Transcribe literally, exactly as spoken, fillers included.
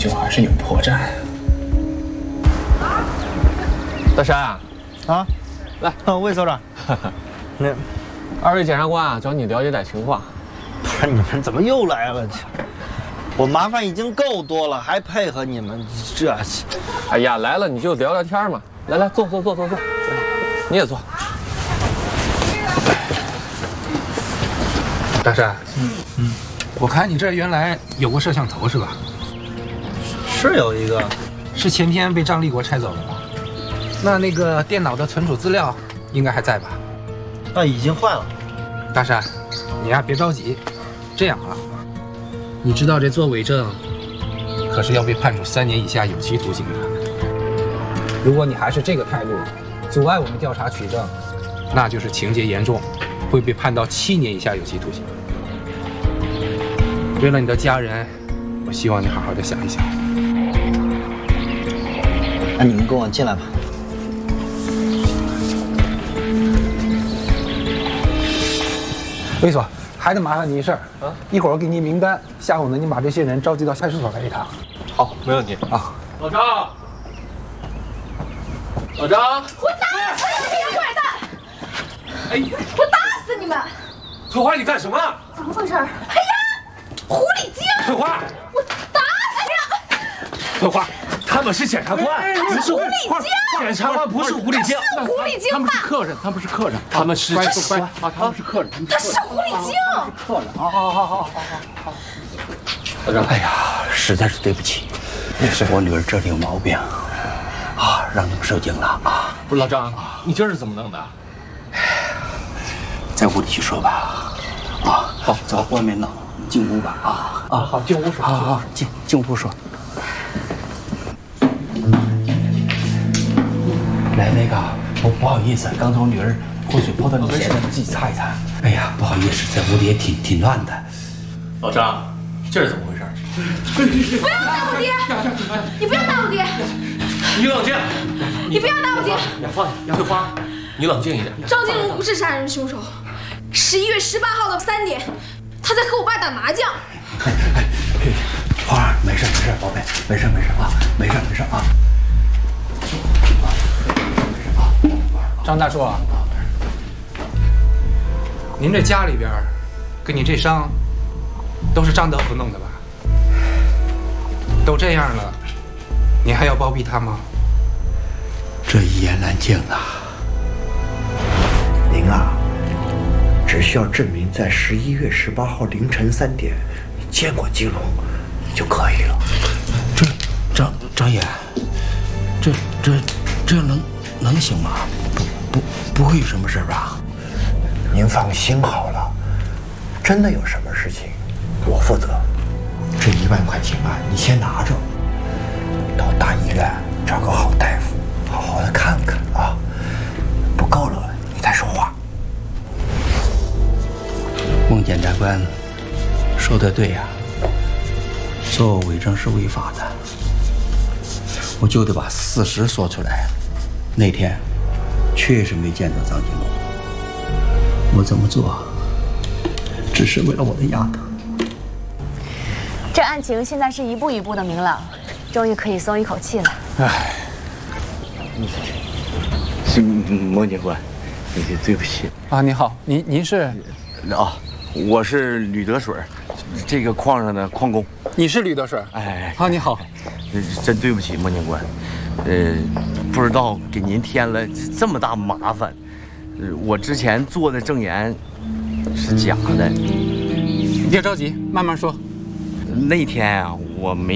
究还是有破绽。 大山啊， 啊， 来， 啊，魏所长，那二位检察官啊，找你了解点情况。 不是你们怎么又来了？我麻烦已经够多了，还配合你们，这…… 哎呀，来了你就聊聊天嘛。来来，坐坐坐坐坐，你也坐。 大山，嗯嗯，我看你这原来有过摄像头是吧？ 是有一个， 是前天被张立国拆走了吧？那那个电脑的存储资料应该还在吧？ 啊，已经换了。 大山，你呀别着急，这样啊，你知道这做伪证可是要被判处三年以下有期徒刑的。如果你还是这个态度，阻碍我们调查取证，那就是情节严重，会被判到七年以下有期徒刑。为了你的家人，我希望你好好的想一想。 那你们跟我进来吧。 魏所，还得麻烦你一事儿啊！一会儿我给你名单，下午呢你把这些人召集到派出所来一趟。 好，没问题啊。 老张，老张， 我打死你这个坏蛋！ 哎， 我打死你们！ 翠花，你干什么？ 怎么回事？哎呀，狐狸精！ 翠花， 我打死你！ 翠花，他们是检察官， 不是狐狸精。 检察官不是狐狸精， 他是狐狸精吧？ 他们是客人，他们是客人， 他们是乖乖啊，他们是客人， 他是狐狸精。 客人，好好好好好好。 老张， 哎呀，实在是对不起，我女儿这里有毛病，啊，让你们受惊了啊。 不是老张，你这是怎么弄的？ 在屋里去说吧。啊，好，走，外面冷，进屋吧。啊啊，好，进屋说。好好好，进进屋说。来，那个，不不好意思，刚才我女儿泼水泼到你鞋上，自己擦一擦。哎呀，不好意思，在屋里也挺挺乱的。 老张，这是怎么回事？ 不要打我爹！你不要打我爹！ 你冷静！ 你不要打我爹！ 杨放下，翠花，你冷静一点。 张金龙不是杀人凶手。十一月十八号的三点，他在和我爸打麻将。 哎哎，花儿，没事没事，宝贝，没事没事啊，没事没事啊。 张大叔啊，您这家里边跟你这伤都是张德福弄的吧？都这样了，你还要包庇他吗？ 这一言难尽啊！您啊，只需要证明在十一月十八号凌晨三点你见过金龙就可以了。这张张爷，这这这能能行吗？不不不会有什么事吧？您放心好了，真的有什么事情，我负责。这一万块钱啊，你先拿着，到大医院找个好大夫，好好的看看啊。不够了，你再说话。孟检察官说的对呀，做伪证是违法的，我就得把事实说出来。那天确实没见到张金龙，我这么做只是为了我的丫头。 这案情现在是一步一步的明朗，终于可以松一口气了。 唉，是孟检官，对不起啊，你好，您您是？ 啊，我是吕德水，这个矿上的矿工。 你是吕德水？ 哎， 啊，你好， 真对不起孟检官，呃，不知道给您添了这么大麻烦。呃，我之前做的证言是假的。 你别着急，慢慢说。 那天啊，我没。